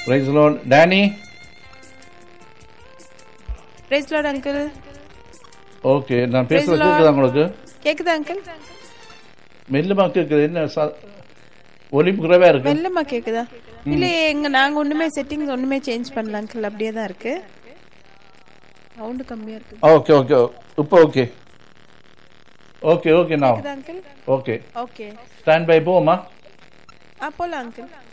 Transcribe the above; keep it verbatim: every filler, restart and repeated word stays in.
Price Lord. Danny. Price Lord uncle. Okay, நான் பேசுறது கேக்குதா உங்களுக்கு? கேக்குதா அங்கிள்? மெல்லமா கேக்குது. என்ன ஒலிப்பு குறைவா இருக்கு? மெல்லமா கேக்குதா? இல்ல, எங்க நாங்க ஒண்ணுமே செட்டிங்ஸ் ஒண்ணுமே சேஞ்ச் பண்ணல அங்கிள், அப்படியே தான் இருக்கு. சவுண்ட் கம்மியா இருக்கு. ஓகே ஓகே, இப்போ ஓகே ஓகே ஓகே. நான் uncle. Okay okay, stand by போமா? ஆ போலாம் அங்கிள்.